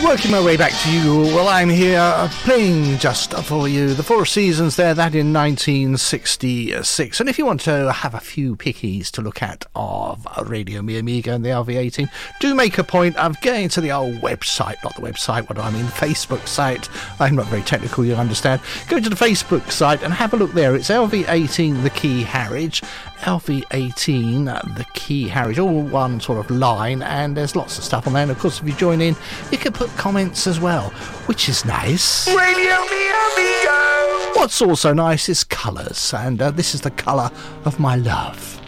Working my way back to you, well, I'm here playing just for you the Four Seasons there, that in 1966. And if you want to have a few pickies to look at of Radio Mi Amiga and the LV18, do make a point of going to the old website, not the website, what do I mean, Facebook site. I'm not very technical, you'll understand. Go to the Facebook site and have a look there. It's LV18 The Key Harridge, LV18 The Key Harridge, all one sort of line, and there's lots of stuff on there. And of course, if you join in, you can put comments as well, which is nice. Radio Mi Amigo. What's also nice is colours, and this is the colour of my love.